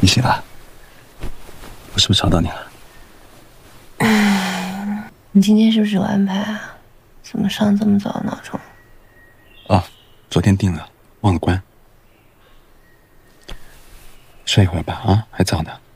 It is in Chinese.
你醒了？我是不是吵到你了？ 你今天是不是有安排啊？怎么上这么早的闹钟？ 哦，昨天定了，忘了关。睡一会儿吧，啊，还早呢。